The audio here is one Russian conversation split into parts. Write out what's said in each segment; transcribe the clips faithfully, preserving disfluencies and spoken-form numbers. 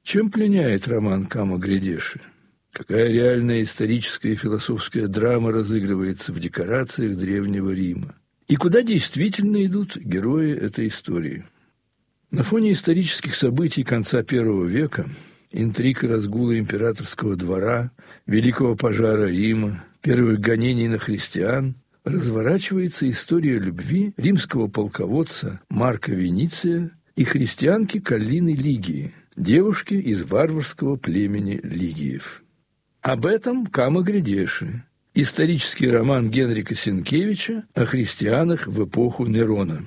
Чем пленяет роман Камо-Грядеши? Какая реальная историческая и философская драма разыгрывается в декорациях Древнего Рима? И куда действительно идут герои этой истории? На фоне исторических событий конца первого века, интриг и разгула императорского двора, Великого пожара Рима, первых гонений на христиан, разворачивается история любви римского полководца Марка Вениция и христианки Каллины Лигии, девушки из варварского племени Лигиев. Об этом Камо-Грядеши, исторический роман Генрика Сенкевича о христианах в эпоху Нерона.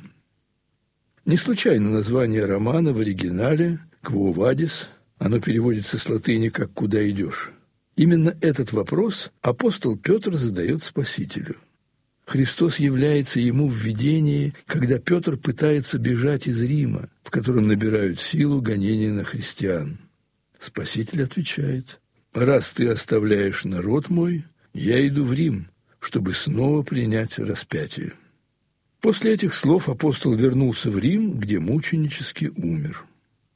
Не случайно название романа в оригинале «Quo vadis», оно переводится с латыни как «Куда идешь?». Именно этот вопрос апостол Петр задает Спасителю. Христос является ему в видении, когда Петр пытается бежать из Рима, в котором набирают силу гонения на христиан. Спаситель отвечает: «Раз ты оставляешь народ мой, я иду в Рим, чтобы снова принять распятие». После этих слов апостол вернулся в Рим, где мученически умер.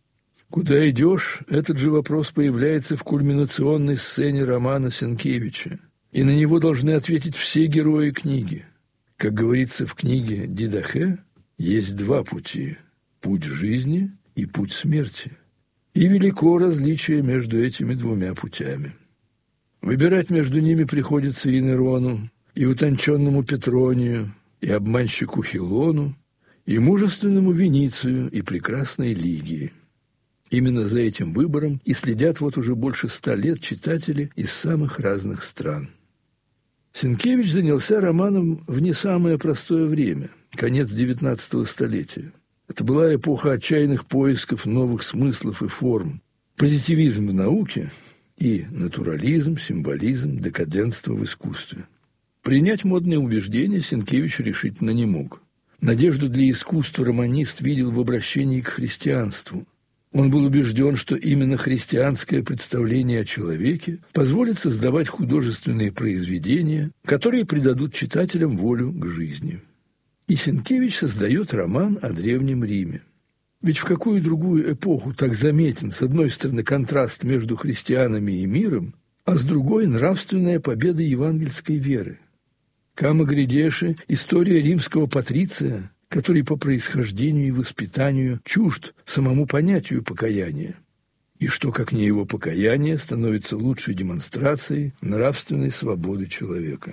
Куда идешь? Этот же вопрос появляется в кульминационной сцене романа Сенкевича, и на него должны ответить все герои книги. Как говорится в книге Дидахе, есть два пути – путь жизни и путь смерти. И велико различие между этими двумя путями. Выбирать между ними приходится и Нерону, и утонченному Петронию, и обманщику Хилону, и мужественному Веницию, и прекрасной Лигии. Именно за этим выбором и следят вот уже больше ста лет читатели из самых разных стран. Сенкевич занялся романом в не самое простое время, конец девятнадцатого столетия. Это была эпоха отчаянных поисков новых смыслов и форм, позитивизм в науке и натурализм, символизм, декаденство в искусстве. Принять модные убеждения Сенкевич решительно не мог. Надежду для искусства романист видел в обращении к христианству. Он был убежден, что именно христианское представление о человеке позволит создавать художественные произведения, которые придадут читателям волю к жизни. И Сенкевич создает роман о Древнем Риме. Ведь в какую другую эпоху так заметен, с одной стороны, контраст между христианами и миром, а с другой – нравственная победа евангельской веры? Камо-Грядеши – история римского патриция, который по происхождению и воспитанию чужд самому понятию покаяния. И что, как не его покаяние, становится лучшей демонстрацией нравственной свободы человека.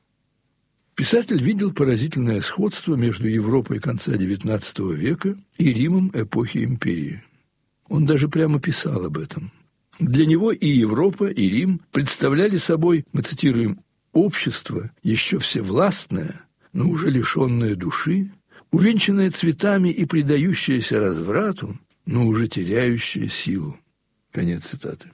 Писатель видел поразительное сходство между Европой конца девятнадцатого века и Римом эпохи империи. Он даже прямо писал об этом. Для него и Европа, и Рим представляли собой, мы цитируем, «общество, еще всевластное, но уже лишенное души, увенчанное цветами и предающееся разврату, но уже теряющее силу». Конец цитаты.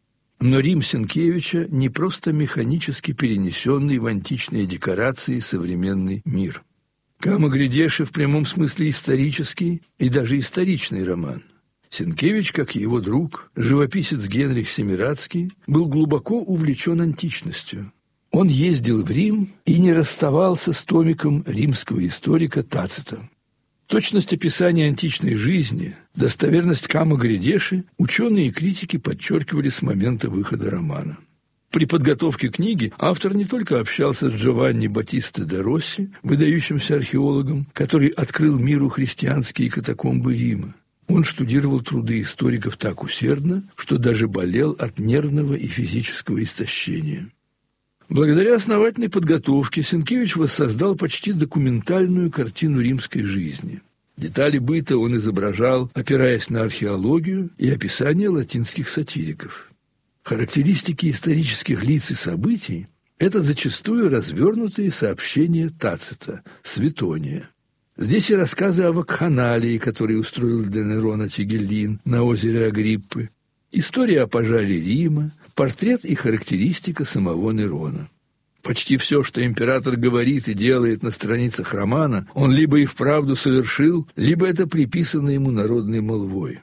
Но Рим Сенкевича не просто механически перенесенный в античные декорации современный мир. Камо-Грядеши в прямом смысле исторический и даже историчный роман. Сенкевич, как и его друг, живописец Генрих Семирадский, был глубоко увлечен античностью. Он ездил в Рим и не расставался с томиком римского историка Тацита. Точность описания античной жизни, достоверность Камо-Грядеши ученые и критики подчеркивали с момента выхода романа. При подготовке книги автор не только общался с Джованни Баттиста де Росси, выдающимся археологом, который открыл миру христианские катакомбы Рима. Он штудировал труды историков так усердно, что даже болел от нервного и физического истощения. Благодаря основательной подготовке Сенкевич воссоздал почти документальную картину римской жизни. Детали быта он изображал, опираясь на археологию и описание латинских сатириков. Характеристики исторических лиц и событий – это зачастую развернутые сообщения Тацита, Светония. Здесь и рассказы о вакханалии, который устроил для Нерона Тигеллин на озере Агриппы, история о пожаре Рима, портрет и характеристика самого Нерона. Почти все, что император говорит и делает на страницах романа, он либо и вправду совершил, либо это приписано ему народной молвой.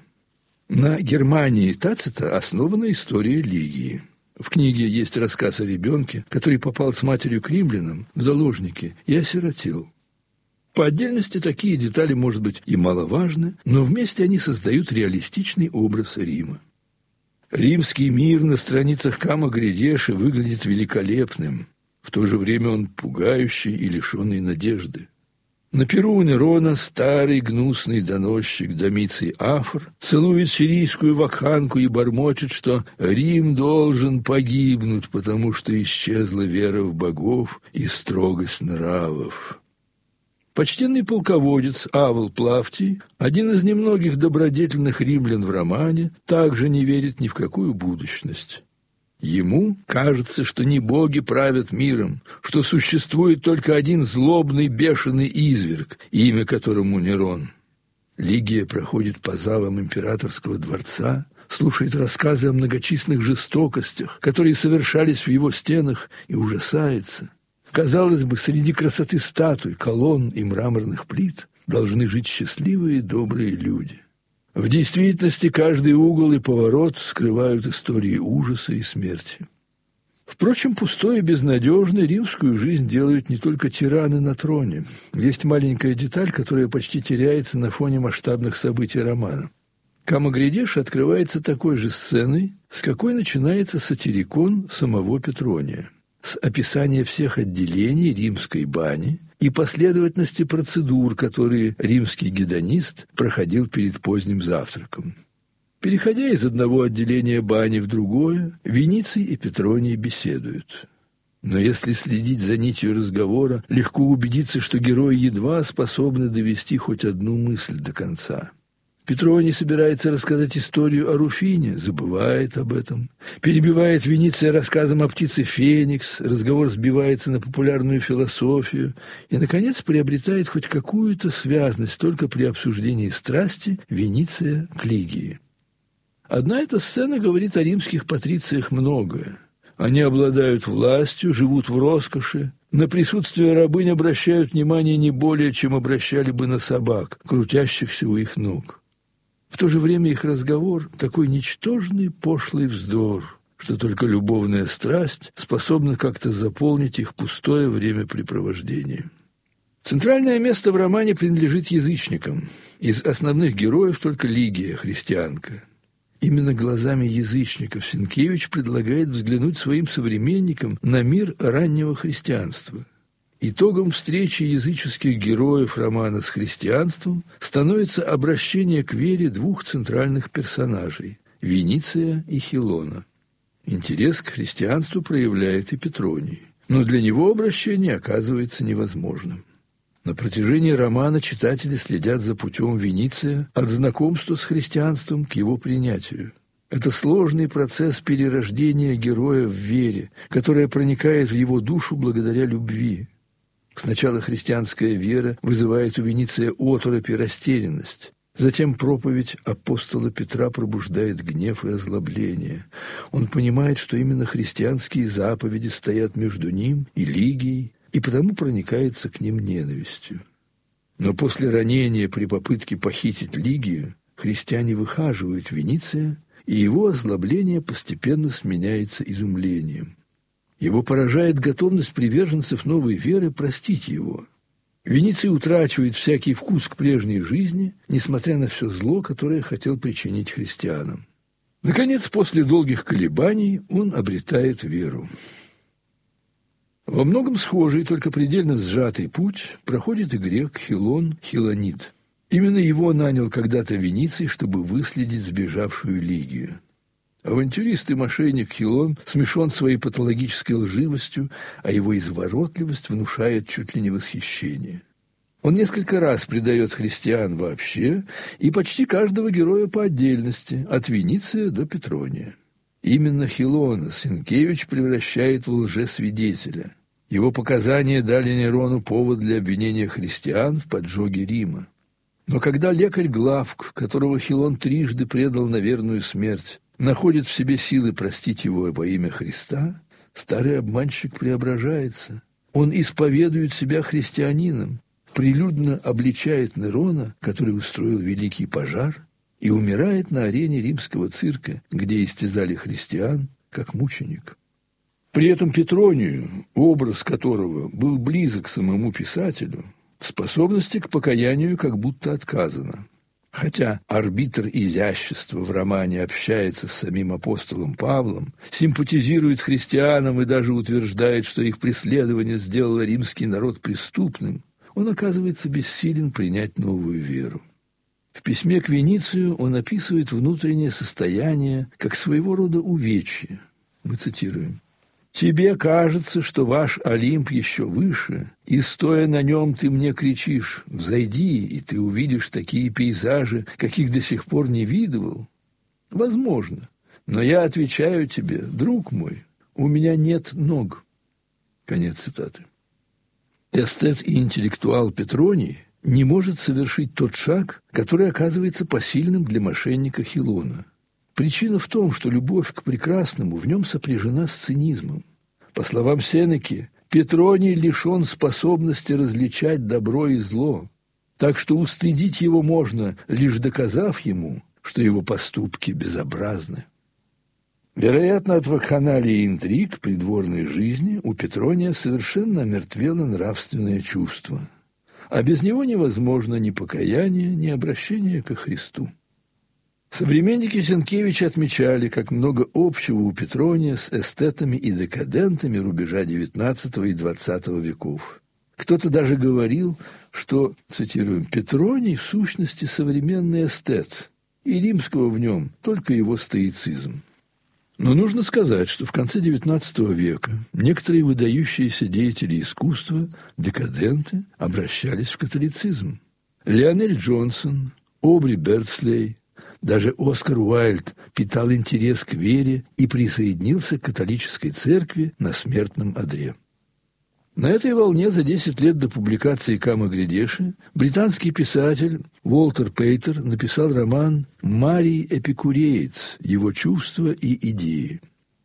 На Германии Тацита основана история Лигии. В книге есть рассказ о ребенке, который попал с матерью к римлянам в заложники и осиротел. По отдельности такие детали, может быть, и маловажны, но вместе они создают реалистичный образ Рима. Римский мир на страницах Кама-Грядеши выглядит великолепным. В то же время он пугающий и лишенный надежды. На перу у Нерона старый гнусный доносчик Домиций Афр целует сирийскую вакханку и бормочет, что Рим должен погибнуть, потому что исчезла вера в богов и строгость нравов. Почтенный полководец Авл Плавтий, один из немногих добродетельных римлян в романе, также не верит ни в какую будущность. Ему кажется, что не боги правят миром, что существует только один злобный бешеный изверг, имя которому Нерон. Лигия проходит по залам императорского дворца, слушает рассказы о многочисленных жестокостях, которые совершались в его стенах, и ужасается. Казалось бы, среди красоты статуй, колонн и мраморных плит должны жить счастливые и добрые люди. В действительности каждый угол и поворот скрывают истории ужаса и смерти. Впрочем, пустой и безнадежной римскую жизнь делают не только тираны на троне. Есть маленькая деталь, которая почти теряется на фоне масштабных событий романа. Кама-Грядеша открывается такой же сценой, с какой начинается сатирикон самого Петрония. С описания всех отделений римской бани и последовательности процедур, которые римский гедонист проходил перед поздним завтраком. Переходя из одного отделения бани в другое, Вениций и Петроний беседуют. Но если следить за нитью разговора, легко убедиться, что герои едва способны довести хоть одну мысль до конца. Петроний собирается рассказать историю о Руфине, забывает об этом. Перебивает Вениция рассказом о птице Феникс, разговор сбивается на популярную философию и, наконец, приобретает хоть какую-то связность только при обсуждении страсти Вениция к Лигии. Одна эта сцена говорит о римских патрициях многое. Они обладают властью, живут в роскоши, на присутствие рабынь обращают внимание не более, чем обращали бы на собак, крутящихся у их ног. В то же время их разговор – такой ничтожный пошлый вздор, что только любовная страсть способна как-то заполнить их пустое времяпрепровождение. Центральное место в романе принадлежит язычникам. Из основных героев только Лигия, христианка. Именно глазами язычников Сенкевич предлагает взглянуть своим современникам на мир раннего христианства. Итогом встречи языческих героев романа с христианством становится обращение к вере двух центральных персонажей – Вениция и Хилона. Интерес к христианству проявляет и Петроний, но для него обращение оказывается невозможным. На протяжении романа читатели следят за путем Вениция от знакомства с христианством к его принятию. Это сложный процесс перерождения героя в вере, которая проникает в его душу благодаря любви. Сначала христианская вера вызывает у Вениция оторопь и растерянность. Затем проповедь апостола Петра пробуждает гнев и озлобление. Он понимает, что именно христианские заповеди стоят между ним и Лигией, и потому проникается к ним ненавистью. Но после ранения при попытке похитить Лигию христиане выхаживают Вениция, и его озлобление постепенно сменяется изумлением. Его поражает готовность приверженцев новой веры простить его. Вениций утрачивает всякий вкус к прежней жизни, несмотря на все зло, которое хотел причинить христианам. Наконец, после долгих колебаний он обретает веру. Во многом схожий, только предельно сжатый путь проходит и грек Хилон Хилонид. Именно его нанял когда-то Вениций, чтобы выследить сбежавшую Лигию. Авантюрист и мошенник Хилон смешон своей патологической лживостью, а его изворотливость внушает чуть ли не восхищение. Он несколько раз предает христиан вообще и почти каждого героя по отдельности, от Вениция до Петрония. Именно Хилона Сенкевич превращает в лжесвидетеля. Его показания дали Нерону повод для обвинения христиан в поджоге Рима. Но когда лекарь Главк, которого Хилон трижды предал на верную смерть, находит в себе силы простить его во имя Христа, старый обманщик преображается. Он исповедует себя христианином, прилюдно обличает Нерона, который устроил великий пожар, и умирает на арене римского цирка, где истязали христиан, как мученик. При этом Петронию, образ которого был близок самому писателю, в способности к покаянию как будто отказано. Хотя арбитр изящества в романе общается с самим апостолом Павлом, симпатизирует христианам и даже утверждает, что их преследование сделало римский народ преступным, он оказывается бессилен принять новую веру. В письме к Веницию он описывает внутреннее состояние как своего рода увечье. Мы цитируем: «Тебе кажется, что ваш Олимп еще выше, и, стоя на нем, ты мне кричишь: взойди, и ты увидишь такие пейзажи, каких до сих пор не видывал. Возможно, но я отвечаю тебе: друг мой, у меня нет ног». Конец цитаты. Эстет и интеллектуал Петроний не может совершить тот шаг, который оказывается посильным для мошенника Хилона. Причина в том, что любовь к прекрасному в нем сопряжена с цинизмом. По словам Сенеки, Петроний лишен способности различать добро и зло, так что устыдить его можно, лишь доказав ему, что его поступки безобразны. Вероятно, от вакханалии и интриг придворной жизни у Петрония совершенно омертвело нравственное чувство, а без него невозможно ни покаяние, ни обращение ко Христу. Современники Сенкевича отмечали, как много общего у Петрония с эстетами и декадентами рубежа девятнадцатого и двадцатого веков. Кто-то даже говорил, что, цитируем, «Петроний в сущности современный эстет, и римского в нем только его стоицизм». Но нужно сказать, что в конце девятнадцатого века некоторые выдающиеся деятели искусства, декаденты, обращались в католицизм. Лионель Джонсон, Обри Бердслей, даже Оскар Уайльд питал интерес к вере и присоединился к католической церкви на смертном одре. На этой волне за десять лет до публикации «Кама Грядеши» британский писатель Уолтер Пейтер написал роман «Марий Эпикуреец. Его чувства и идеи».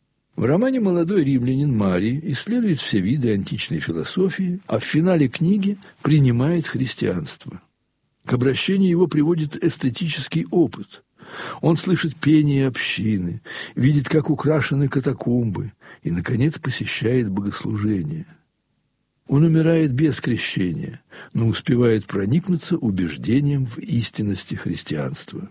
В романе молодой римлянин Марий исследует все виды античной философии, а в финале книги принимает христианство. К обращению его приводит эстетический опыт. Он слышит пение общины, видит, как украшены катакомбы, и, наконец, посещает богослужение. Он умирает без крещения, но успевает проникнуться убеждением в истинности христианства.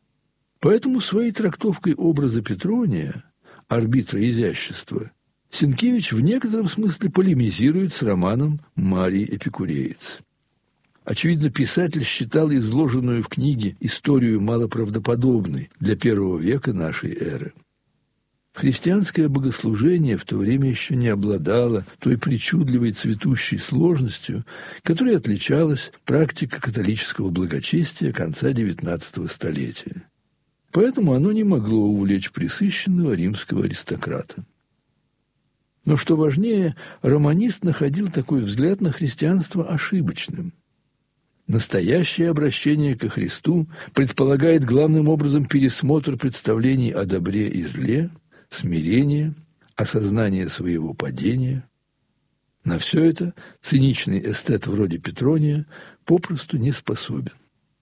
Поэтому своей трактовкой образа Петрония, арбитра изящества, Сенкевич в некотором смысле полемизирует с романом «Марий Эпикуреец». Очевидно, писатель считал изложенную в книге историю малоправдоподобной для первого века нашей эры. Христианское богослужение в то время еще не обладало той причудливой цветущей сложностью, которой отличалась практика католического благочестия конца девятнадцатого столетия. Поэтому оно не могло увлечь пресыщенного римского аристократа. Но, что важнее, романист находил такой взгляд на христианство ошибочным. Настоящее обращение ко Христу предполагает главным образом пересмотр представлений о добре и зле, смирение, осознание своего падения. На все это циничный эстет вроде Петрония попросту не способен.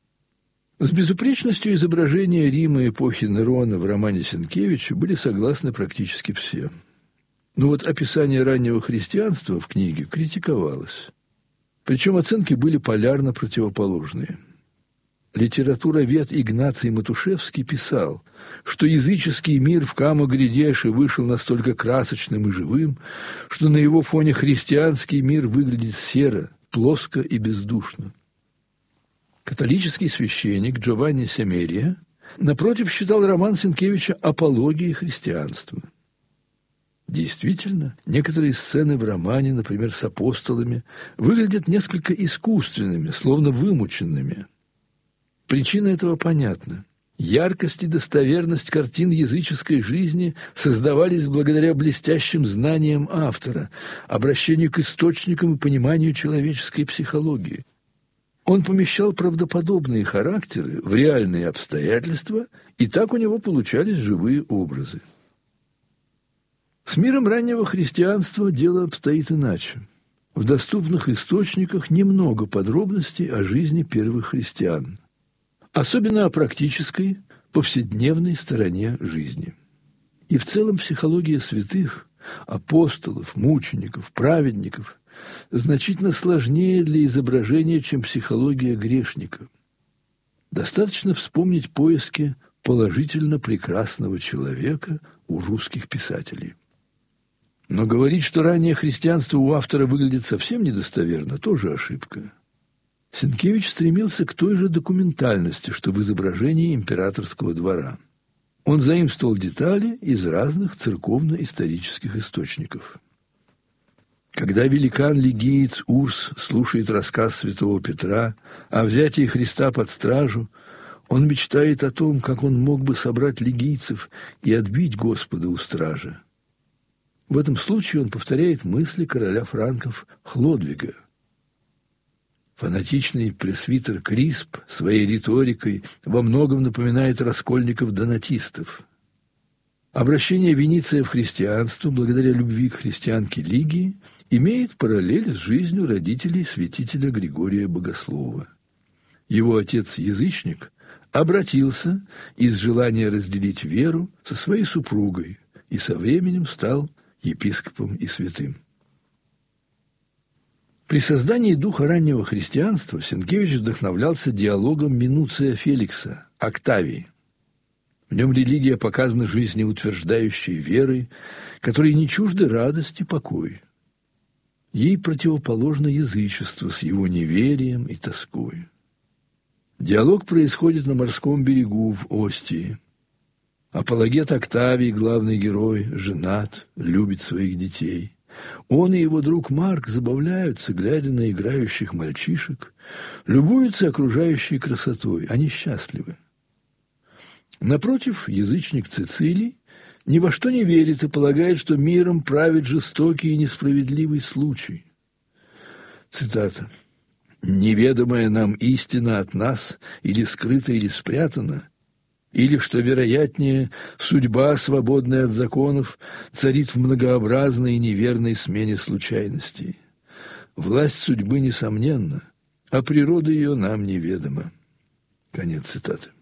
С безупречностью изображения Рима эпохи Нерона в романе Сенкевича были согласны практически все. Но вот описание раннего христианства в книге критиковалось. Причем оценки были полярно противоположные. Литературовед Игнаций Матушевский писал, что языческий мир в Кама Грядеши вышел настолько красочным и живым, что на его фоне христианский мир выглядит серо, плоско и бездушно. Католический священник Джованни Семерия, напротив, считал роман Сенкевича апологией христианства. Действительно, некоторые сцены в романе, например, с апостолами, выглядят несколько искусственными, словно вымученными. Причина этого понятна. Яркость и достоверность картин языческой жизни создавались благодаря блестящим знаниям автора, обращению к источникам и пониманию человеческой психологии. Он помещал правдоподобные характеры в реальные обстоятельства, и так у него получались живые образы. С миром раннего христианства дело обстоит иначе. В доступных источниках немного подробностей о жизни первых христиан, особенно о практической, повседневной стороне жизни. И в целом психология святых, апостолов, мучеников, праведников значительно сложнее для изображения, чем психология грешника. Достаточно вспомнить поиски положительно прекрасного человека у русских писателей. Но говорить, что раннее христианство у автора выглядит совсем недостоверно, тоже ошибка. Сенкевич стремился к той же документальности, что в изображении императорского двора. Он заимствовал детали из разных церковно-исторических источников. Когда великан-лигиец Урс слушает рассказ святого Петра о взятии Христа под стражу, он мечтает о том, как он мог бы собрать лигийцев и отбить Господа у стражи. В этом случае он повторяет мысли короля франков Хлодвига. Фанатичный пресвитер Крисп своей риторикой во многом напоминает раскольников-донатистов. Обращение Вениция в христианство, благодаря любви к христианке Лигии, имеет параллель с жизнью родителей святителя Григория Богослова. Его отец-язычник обратился из желания разделить веру со своей супругой и со временем стал епископом и святым. При создании духа раннего христианства Сенкевич вдохновлялся диалогом Минуция Феликса «Октавий». В нем религия показана жизнеутверждающей верой, которой не чужды радость и покой. Ей противоположно язычество с его неверием и тоской. Диалог происходит на морском берегу в Остии. Апологет Октавий, главный герой, женат, любит своих детей. Он и его друг Марк забавляются, глядя на играющих мальчишек, любуются окружающей красотой, они счастливы. Напротив, язычник Цицилий ни во что не верит и полагает, что миром правит жестокий и несправедливый случай. Цитата. «Неведомая нам истина от нас или скрыта, или спрятана, или, что вероятнее, судьба, свободная от законов, царит в многообразной и неверной смене случайностей. Власть судьбы несомненна, а природа ее нам неведома». Конец цитаты.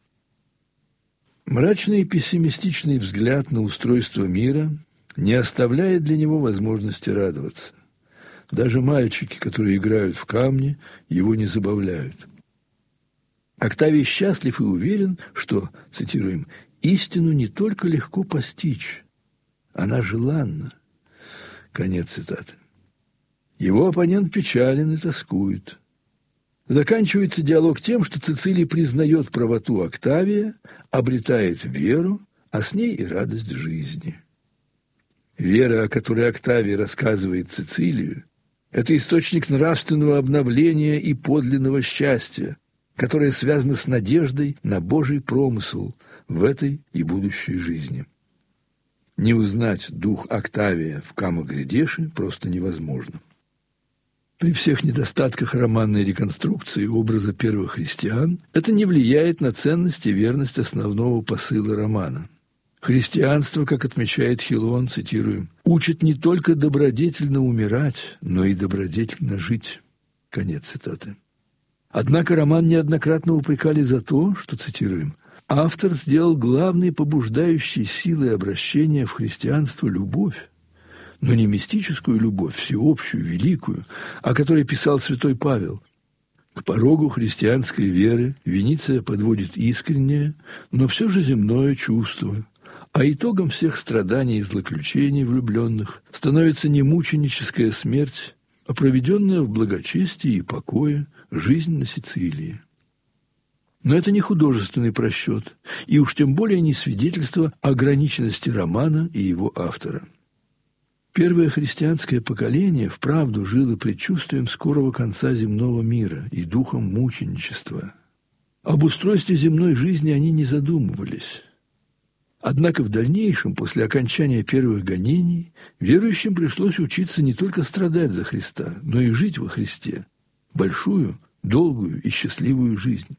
Мрачный и пессимистичный взгляд на устройство мира не оставляет для него возможности радоваться. Даже мальчики, которые играют в камни, его не забавляют. Октавий счастлив и уверен, что, цитируем, «истину не только легко постичь, она желанна». Конец цитаты. Его оппонент печален и тоскует. Заканчивается диалог тем, что Цицилий признает правоту Октавия, обретает веру, а с ней и радость жизни. Вера, о которой Октавий рассказывает Цицилию, это источник нравственного обновления и подлинного счастья, которое связано с надеждой на Божий промысел в этой и будущей жизни. Не узнать дух Октавия в Камо-Грядеши просто невозможно. При всех недостатках романной реконструкции образа первых христиан это не влияет на ценность и верность основного посыла романа. Христианство, как отмечает Хилон, цитируем, «учит не только добродетельно умирать, но и добродетельно жить». Конец цитаты. Однако роман неоднократно упрекали за то, что, цитируем, автор сделал главной побуждающей силой обращения в христианство любовь, но не мистическую любовь, всеобщую, великую, о которой писал святой Павел. К порогу христианской веры Вениция подводит искреннее, но все же земное чувство, а итогом всех страданий и злоключений влюбленных становится не мученическая смерть, а проведенная в благочестии и покое жизнь на Сицилии. Но это не художественный просчет, и уж тем более не свидетельство ограниченности романа и его автора. Первое христианское поколение вправду жило предчувствием скорого конца земного мира и духом мученичества. Об устройстве земной жизни они не задумывались. Однако в дальнейшем, после окончания первых гонений, верующим пришлось учиться не только страдать за Христа, но и жить во Христе большую, долгую и счастливую жизнь.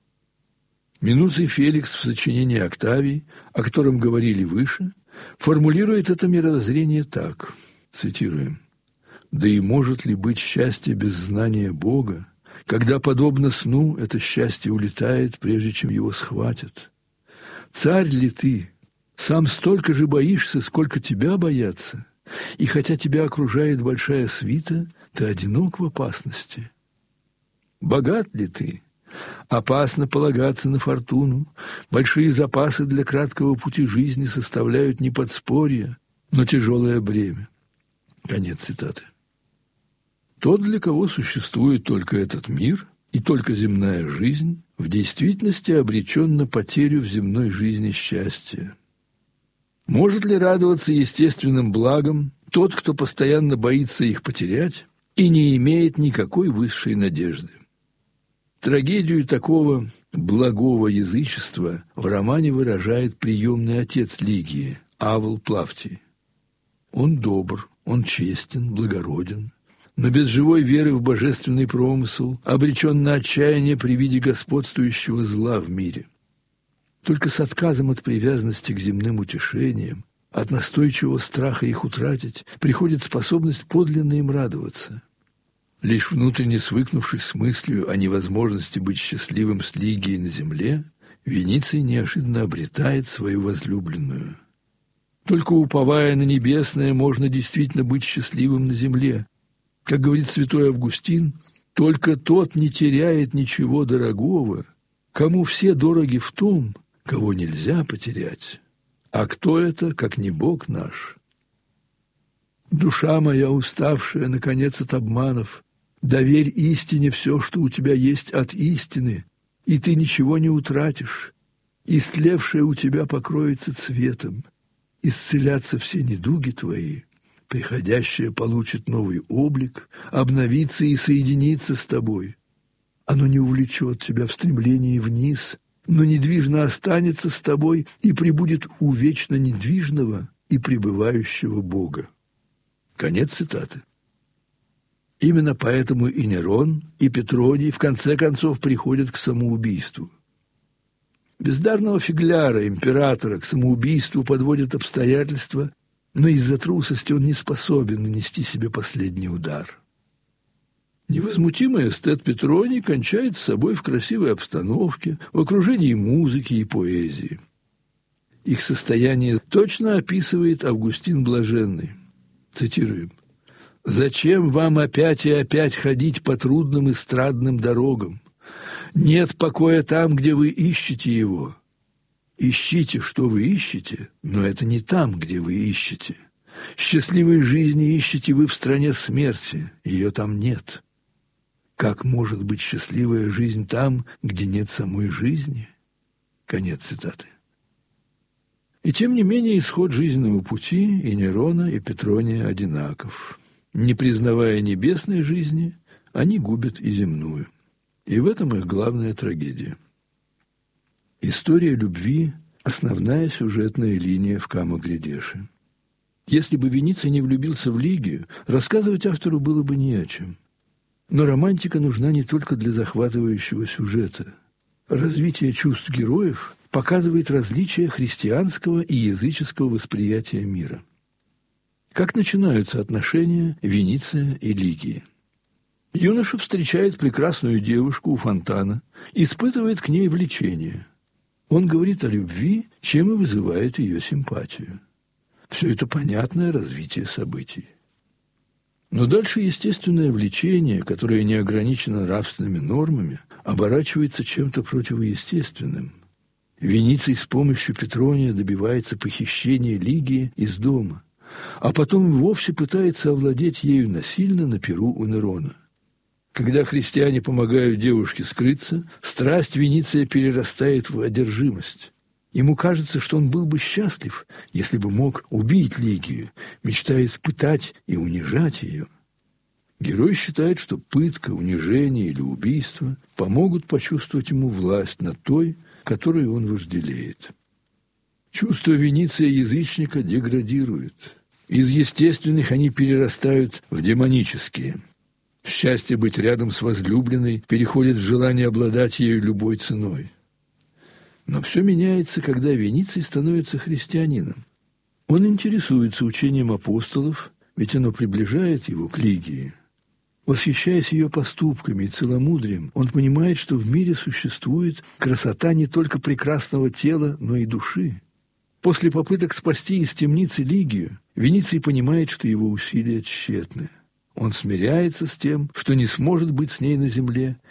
Минуций Феликс в сочинении «Октавий», о котором говорили выше, формулирует это мировоззрение так, цитируем, «Да и может ли быть счастье без знания Бога, когда, подобно сну, это счастье улетает, прежде чем его схватят? Царь ли ты? Сам столько же боишься, сколько тебя боятся, и хотя тебя окружает большая свита, ты одинок в опасности. Богат ли ты? Опасно полагаться на фортуну. Большие запасы для краткого пути жизни составляют не подспорье, но тяжелое бремя. Конец цитаты. Тот, для кого существует только этот мир и только земная жизнь, в действительности обречен на потерю в земной жизни счастья. Может ли радоваться естественным благам тот, кто постоянно боится их потерять и не имеет никакой высшей надежды? Трагедию такого благого язычества в романе выражает приемный отец Лигии, Авл Плавтий. Он добр, он честен, благороден, но без живой веры в божественный промысел обречен на отчаяние при виде господствующего зла в мире. Только с отказом от привязанности к земным утешениям, от настойчивого страха их утратить, приходит способность подлинно им радоваться. Лишь внутренне свыкнувшись с мыслью о невозможности быть счастливым с Лигией на земле, Вениций неожиданно обретает свою возлюбленную. Только уповая на небесное, можно действительно быть счастливым на земле. Как говорит святой Августин, только тот не теряет ничего дорогого, кому все дороги в том, кого нельзя потерять. А кто это, как не Бог наш? Душа моя, уставшая, наконец, от обманов, доверь истине все, что у тебя есть от истины, и ты ничего не утратишь. Истлевшее у тебя покроется цветом, исцелятся все недуги твои, приходящее получит новый облик, обновится и соединится с тобой. Оно не увлечет тебя в стремлении вниз, но недвижно останется с тобой и пребудет у вечно недвижного и пребывающего Бога. Конец цитаты. Именно поэтому и Нерон, и Петроний в конце концов приходят к самоубийству. Бездарного фигляра, императора, к самоубийству подводят обстоятельства, но из-за трусости он не способен нанести себе последний удар. Невозмутимый эстет Петроний кончает с собой в красивой обстановке, в окружении музыки и поэзии. Их состояние точно описывает Августин Блаженный. Цитируем. «Зачем вам опять и опять ходить по трудным и страдным дорогам? Нет покоя там, где вы ищете его. Ищите, что вы ищете, но это не там, где вы ищете. Счастливой жизни ищете вы в стране смерти, ее там нет. Как может быть счастливая жизнь там, где нет самой жизни?» Конец цитаты. И тем не менее исход жизненного пути и Нерона, и Петрония одинаков. Не признавая небесной жизни, они губят и земную. И в этом их главная трагедия. История любви – основная сюжетная линия в Камо-Грядеши. Если бы Вениций не влюбился в Лигию, рассказывать автору было бы не о чем. Но романтика нужна не только для захватывающего сюжета. Развитие чувств героев показывает различия христианского и языческого восприятия мира. Как начинаются отношения Вениция и Лигии? Юноша встречает прекрасную девушку у фонтана, испытывает к ней влечение. Он говорит о любви, чем и вызывает ее симпатию. Все это понятное развитие событий. Но дальше естественное влечение, которое не ограничено нравственными нормами, оборачивается чем-то противоестественным. Вениций с помощью Петрония добивается похищения Лигии из дома, а потом вовсе пытается овладеть ею насильно на пиру у Нерона. Когда христиане помогают девушке скрыться, страсть Вениция перерастает в одержимость. Ему кажется, что он был бы счастлив, если бы мог убить Лигию, мечтает пытать и унижать ее. Герой считает, что пытка, унижение или убийство помогут почувствовать ему власть над той, которую он вожделеет. Чувства Вениция язычника деградируют. Из естественных они перерастают в демонические. Счастье быть рядом с возлюбленной переходит в желание обладать ею любой ценой. Но все меняется, когда Вениций становится христианином. Он интересуется учением апостолов, ведь оно приближает его к Лигии. Восхищаясь ее поступками и целомудрием, он понимает, что в мире существует красота не только прекрасного тела, но и души. После попыток спасти из темницы Лигию, Вениций понимает, что его усилия тщетны. Он смиряется с тем, что не сможет быть с ней на земле,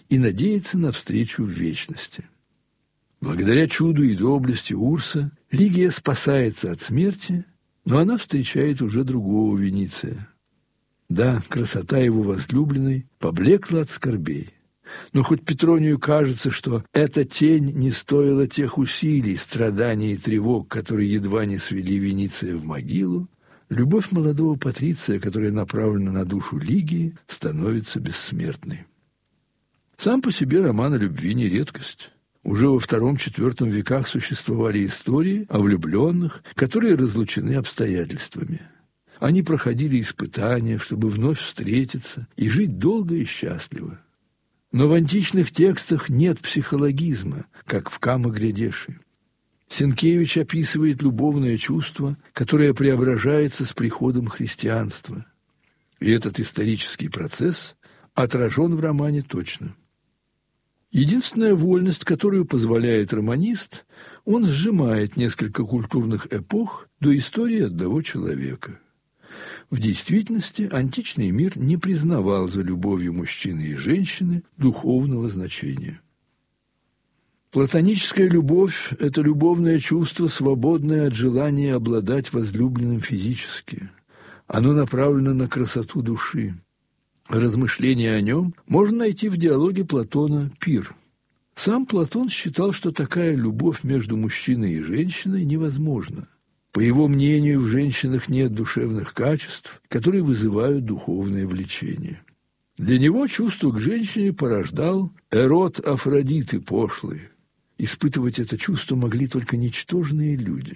и надеется на встречу в вечности. Благодаря чуду и доблести Урса Лигия спасается от смерти, но она встречает уже другого Вениция. Да, красота его возлюбленной поблекла от скорбей. Но хоть Петронию кажется, что эта тень не стоила тех усилий, страданий и тревог, которые едва не свели Вениция в могилу, любовь молодого патриция, которая направлена на душу Лигии, становится бессмертной. Сам по себе роман о любви не редкость. Уже во втором-четвертом веках существовали истории о влюбленных, которые разлучены обстоятельствами. Они проходили испытания, чтобы вновь встретиться и жить долго и счастливо. Но в античных текстах нет психологизма, как в Камо-Грядеши. Сенкевич описывает любовное чувство, которое преображается с приходом христианства. И этот исторический процесс отражен в романе точно. Единственная вольность, которую позволяет романист, он сжимает несколько культурных эпох до истории одного человека. В действительности античный мир не признавал за любовью мужчины и женщины духовного значения. Платоническая любовь – это любовное чувство, свободное от желания обладать возлюбленным физически. Оно направлено на красоту души. Размышления о нем можно найти в диалоге Платона «Пир». Сам Платон считал, что такая любовь между мужчиной и женщиной невозможна. По его мнению, в женщинах нет душевных качеств, которые вызывают духовное влечение. Для него чувство к женщине порождал эрот Афродиты пошлый. Испытывать это чувство могли только ничтожные люди.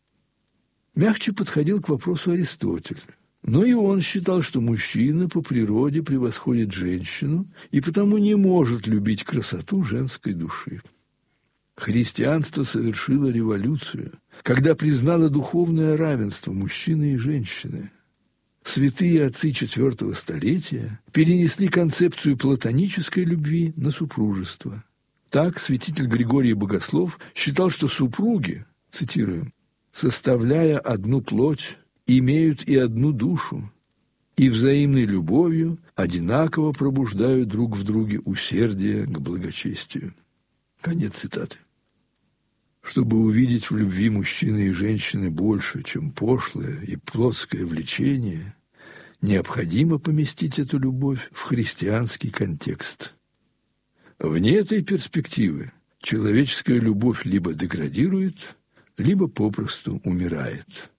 Мягче подходил к вопросу Аристотель. Но и он считал, что мужчина по природе превосходит женщину и потому не может любить красоту женской души. Христианство совершило революцию, когда признало духовное равенство мужчины и женщины. Святые отцы четвертого столетия перенесли концепцию платонической любви на супружество. Так святитель Григорий Богослов считал, что супруги, цитируем, «составляя одну плоть, имеют и одну душу, и взаимной любовью одинаково пробуждают друг в друге усердие к благочестию». Конец цитаты. Чтобы увидеть в любви мужчины и женщины больше, чем пошлое и плотское влечение, необходимо поместить эту любовь в христианский контекст. Вне этой перспективы человеческая любовь либо деградирует, либо попросту умирает.